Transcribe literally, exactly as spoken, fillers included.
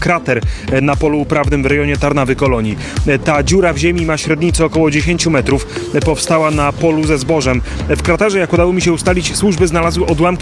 krater na polu uprawnym w rejonie Tarnawy-Kolonii. Ta dziura w ziemi ma średnicę około dziesięć metrów. Powstała na polu ze zbożem. W kraterze, jak udało mi się ustalić, służby znalazły odłamki